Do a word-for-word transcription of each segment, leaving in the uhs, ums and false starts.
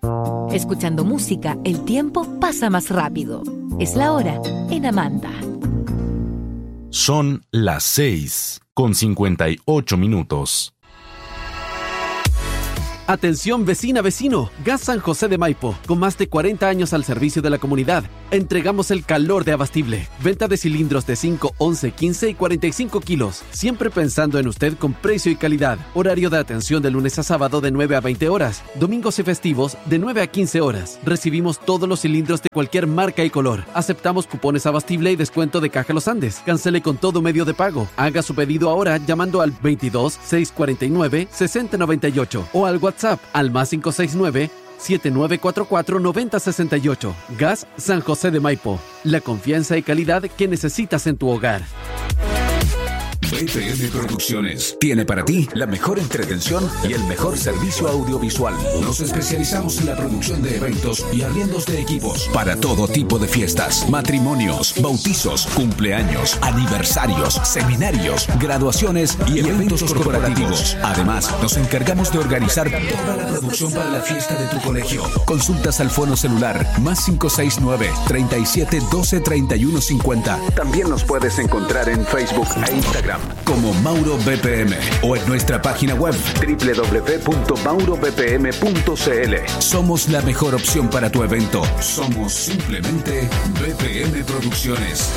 Escuchando música, el tiempo pasa más rápido. Es la hora en Amanda. Son las seis con cincuenta y ocho minutos. Atención vecina, vecino, Gas San José de Maipo, con más de cuarenta años al servicio de la comunidad. Entregamos el calor de Abastible. Venta de cilindros de cinco, once, quince y cuarenta y cinco kilos. Siempre pensando en usted con precio y calidad. Horario de atención de lunes a sábado de nueve a veinte horas. Domingos y festivos de nueve a quince horas. Recibimos todos los cilindros de cualquier marca y color. Aceptamos cupones Abastible y descuento de Caja Los Andes. Cancele con todo medio de pago. Haga su pedido ahora llamando al veintidós, seiscientos cuarenta y nueve, sesenta noventa y ocho o al WhatsApp al más cinco seis nueve, siete nueve cuatro cuatro, nueve cero seis ocho. Gas San José de Maipo. La confianza y calidad que necesitas en tu hogar. B P M Producciones tiene para ti la mejor entretención y el mejor servicio audiovisual. Nos especializamos en la producción de eventos y arriendos de equipos para todo tipo de fiestas, matrimonios, bautizos, cumpleaños, aniversarios, seminarios, graduaciones y eventos corporativos. Además, nos encargamos de organizar toda la producción para la fiesta de tu colegio. Consultas al fono celular más cinco seis nueve, treinta y siete, doce, treinta y uno cincuenta. También nos puedes encontrar en Facebook e Instagram como Mauro B P M o en nuestra página web doble u doble u doble u punto mauro b p m punto c l. Somos la mejor opción para tu evento. Somos simplemente B P M Producciones.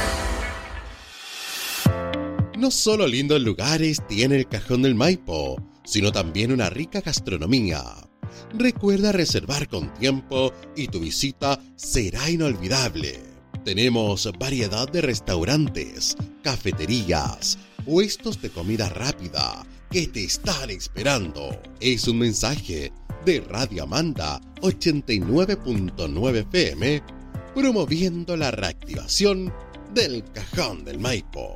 No solo lindos lugares tiene el Cajón del Maipo, sino también una rica gastronomía. Recuerda reservar con tiempo y tu visita será inolvidable. Tenemos variedad de restaurantes, cafeterías, puestos de comida rápida que te están esperando. Es un mensaje de Radio Amanda ochenta y nueve punto nueve F M promoviendo la reactivación del Cajón del Maipo.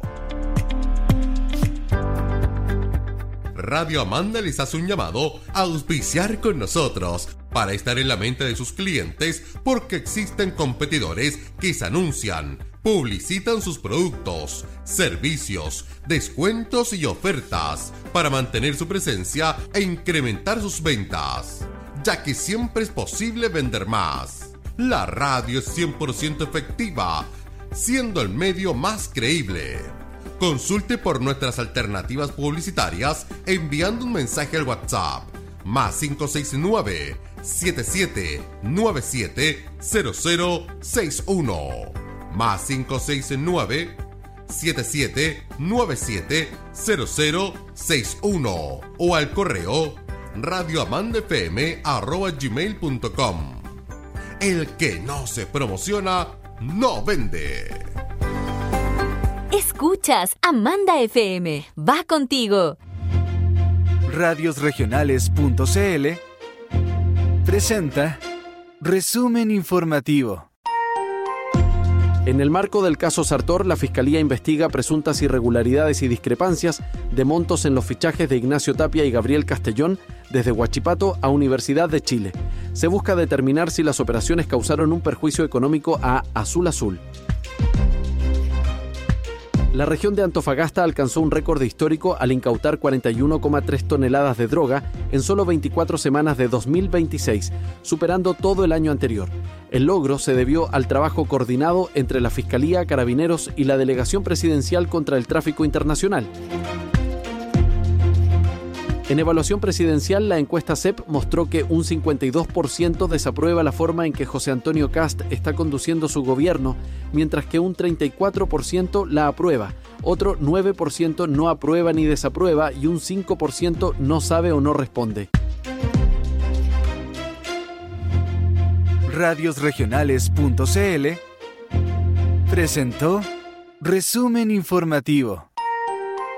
Radio Amanda les hace un llamado a auspiciar con nosotros para estar en la mente de sus clientes, porque existen competidores que se anuncian, publicitan sus productos, servicios, descuentos y ofertas para mantener su presencia e incrementar sus ventas, ya que siempre es posible vender más. La radio es cien por ciento efectiva, siendo el medio más creíble. Consulte por nuestras alternativas publicitarias enviando un mensaje al WhatsApp más cinco seis nueve, siete siete nueve siete, cero cero seis uno más cinco seis nueve, siete siete nueve siete, cero cero seis uno o al correo radioamandafm arroba gmail punto com. El que no se promociona no vende. Escuchas Amanda F M. Va contigo. radios regionales punto c l presenta Resumen Informativo. En el marco del caso Sartor, la Fiscalía investiga presuntas irregularidades y discrepancias de montos en los fichajes de Ignacio Tapia y Gabriel Castellón desde Huachipato a Universidad de Chile. Se busca determinar si las operaciones causaron un perjuicio económico a Azul Azul. La región de Antofagasta alcanzó un récord histórico al incautar cuarenta y uno coma tres toneladas de droga en solo veinticuatro semanas de dos mil veintiséis, superando todo el año anterior. El logro se debió al trabajo coordinado entre la Fiscalía, Carabineros y la Delegación Presidencial contra el Tráfico Internacional. En evaluación presidencial, la encuesta C E P mostró que un cincuenta y dos por ciento desaprueba la forma en que José Antonio Kast está conduciendo su gobierno, mientras que un treinta y cuatro por ciento la aprueba, otro nueve por ciento no aprueba ni desaprueba y un cinco por ciento no sabe o no responde. radios regionales punto c l presentó Resumen Informativo.